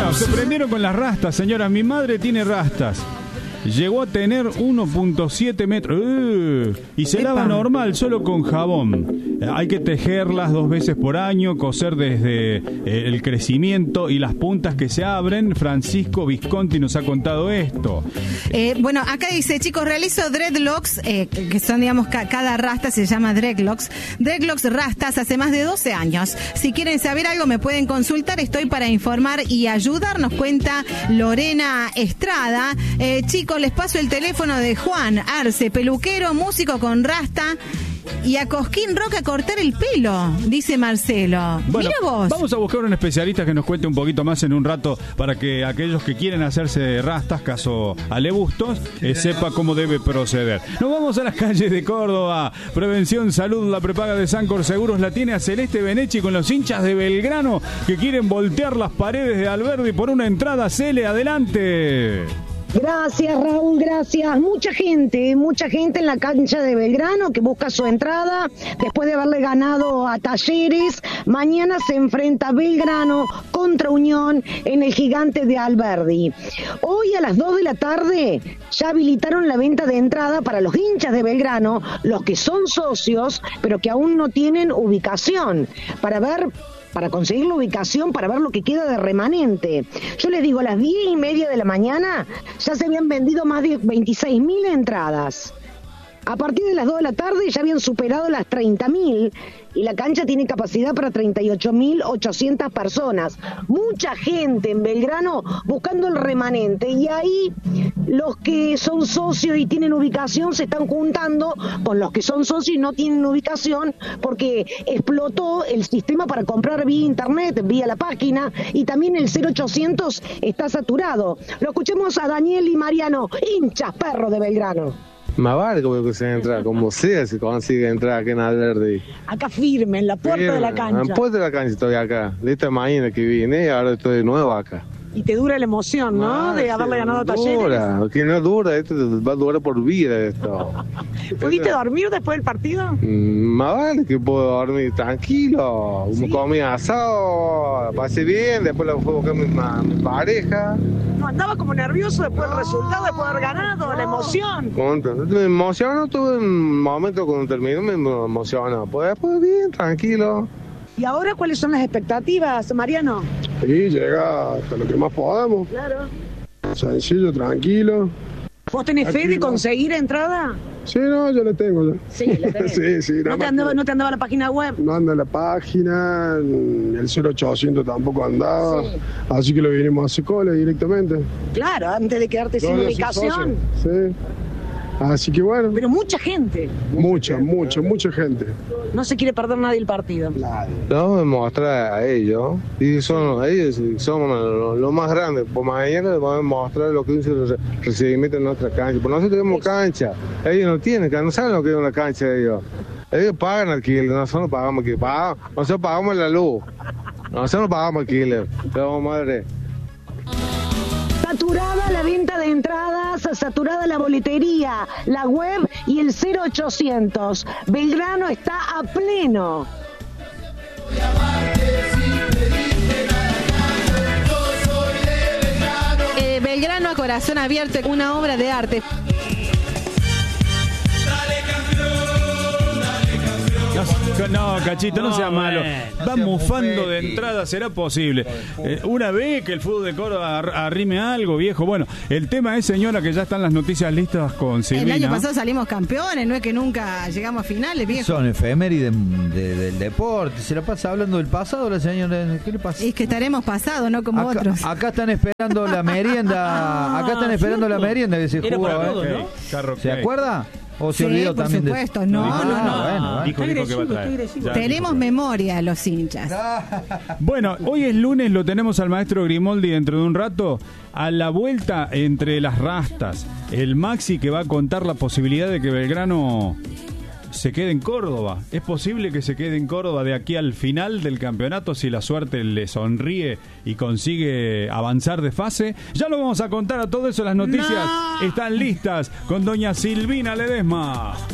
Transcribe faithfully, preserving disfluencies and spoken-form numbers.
Bueno, se prendieron con las rastas, señora. Mi madre tiene rastas. Llegó a tener uno punto siete metros. Uh, y se lava normal, solo con jabón. Hay que tejerlas dos veces por año, coser desde eh, el crecimiento y las puntas que se abren. Francisco Visconti nos ha contado esto. Eh, bueno, acá dice, chicos, realizo dreadlocks, eh, que son, digamos, ca- cada rasta se llama dreadlocks. Dreadlocks rastas hace más de doce años. Si quieren saber algo me pueden consultar, estoy para informar y ayudar, nos cuenta Lorena Estrada. Eh, chicos, les paso el teléfono de Juan Arce, peluquero, músico con rasta. Y a Cosquín Rock a cortar el pelo, dice Marcelo. Bueno, mira vos. Vamos a buscar un especialista que nos cuente un poquito más en un rato para que aquellos que quieren hacerse rastas, caso Ale Bustos, eh, sepa cómo debe proceder. Nos vamos a las calles de Córdoba. Prevención Salud, la prepaga de Sancor Seguros la tiene a Celeste Benechi con los hinchas de Belgrano que quieren voltear las paredes de Alberdi por una entrada. Cele, adelante. Gracias, Raúl, gracias. Mucha gente, mucha gente en la cancha de Belgrano que busca su entrada después de haberle ganado a Talleres. Mañana se enfrenta Belgrano contra Unión en el Gigante de Alberdi. Hoy a las dos de la tarde ya habilitaron la venta de entrada para los hinchas de Belgrano, los que son socios, pero que aún no tienen ubicación, para ver... para conseguir la ubicación, para ver lo que queda de remanente. Yo les digo, a las diez y media de la mañana ya se habían vendido más de veintiséis mil entradas. A partir de las dos de la tarde ya habían superado las treinta mil y la cancha tiene capacidad para treinta y ocho mil ochocientas personas. Mucha gente en Belgrano buscando el remanente y ahí los que son socios y tienen ubicación se están juntando con los que son socios y no tienen ubicación porque explotó el sistema para comprar vía internet, vía la página, y también el cero ochocientos está saturado. Lo escuchemos a Daniel y Mariano, hinchas perros de Belgrano. Más vale como que se entra, como sea se consigue entrar aquí en Alberdi. Acá firme, en la puerta Firme, de la cancha. En la puerta de la cancha estoy acá. De esta mañana que vine y ahora estoy de nuevo acá. Y te dura la emoción, ¿no? Ah, de haberle ganado a Talleres. Dura, que no dura, esto va a durar por vida esto. ¿Pudiste dormir después del partido? Mm, Más vale que puedo dormir tranquilo. ¿Sí? Comí asado, pasé bien, después la fue a buscar mi, mi pareja. No, andaba como nervioso después del resultado, después de haber ganado, la emoción. Me emocionó, tuve un momento cuando terminó, me emocionó. Pues después bien, tranquilo. ¿Y ahora cuáles son las expectativas, Mariano? Sí, llega hasta lo que más podamos. Claro. Sencillo, tranquilo. ¿Vos tenés fe de conseguir entrada? Sí, no, yo la tengo ya. Sí, la tenés. sí, sí. ¿No te, andaba, ¿No te andaba la página web? No anda la página, el cero ochocientos tampoco andaba. Sí. Así que lo vinimos a hacer cola directamente. Claro, antes de quedarte sin ubicación. Sí. Así que bueno. Pero mucha gente. Mucha, mucha, mucha gente. No se quiere perder nadie el partido. Nadie. Le vamos a mostrar a ellos, y son ellos son lo, lo más grande. Por mañana les vamos a mostrar lo que es el recibimiento en nuestra cancha. Porque nosotros tenemos cancha, ellos no tienen, no saben lo que es una cancha de ellos. Ellos pagan alquiler, nosotros no pagamos alquiler. Pagamos, nosotros pagamos la luz, nosotros no pagamos alquiler. Pero madre. Saturada la venta de entradas, saturada la boletería, la web y el cero ochocientos. Belgrano está a pleno. Eh, Belgrano a corazón abierto, una obra de arte. No, Cachito, no, no sea malo. No Va mufando de entrada, será posible. Eh, una vez que el fútbol de Córdoba arrime algo, viejo. Bueno, el tema es, señora, que ya están las noticias listas con Silvina. El año pasado salimos campeones, no es que nunca llegamos a finales, viejo. Son efemérides de, de, del deporte. Se la pasa hablando del pasado la señora. ¿Qué le pasa? Es que estaremos pasados, no como acá, otros. Acá están esperando la merienda. Acá están esperando ah, la merienda que se jugó. ¿eh? Okay. ¿Se acuerda? ¿O se sí, olvidó por también supuesto, de... no, ah, no, no. Bueno, bueno. Dijo, dijo que va a traer. Tenemos memoria los hinchas. Bueno, hoy es lunes, lo tenemos al maestro Grimoldi dentro de un rato. A la vuelta entre las rastas, el Maxi que va a contar la posibilidad de que Belgrano se quede en Córdoba. ¿Es posible que se quede en Córdoba de aquí al final del campeonato si la suerte le sonríe y consigue avanzar de fase? Ya lo vamos a contar a todo eso. Las noticias no. están listas con doña Silvina Ledesma.